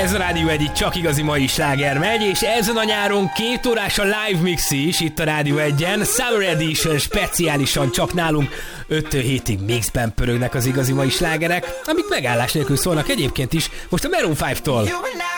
Ez a Rádió 1, csak igazi mai sláger megy, és ezen a nyáron 2 órás a live mix is itt a Rádió 1-en. Summer Edition speciálisan csak nálunk 5-től 7-ig mixben pörögnek az igazi mai slágerek, amik megállás nélkül szólnak egyébként is, most a Maroon 5-tól.